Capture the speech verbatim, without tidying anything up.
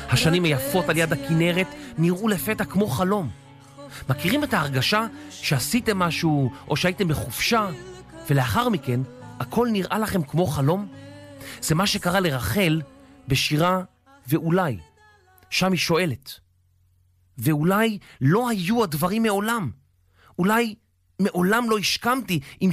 השנים היפות על יד הכנרת נראו לפתע כמו חלום. מכירים את ההרגשה שעשיתם משהו או שהייתם בחופשה, ולאחר מכן הכל נראה לכם כמו חלום? זה מה שקרה לרחל בשירה ואולי. שם היא שואלת, ואולי לא היו הדברים מעולם. אולי מעולם לא השכמתי עם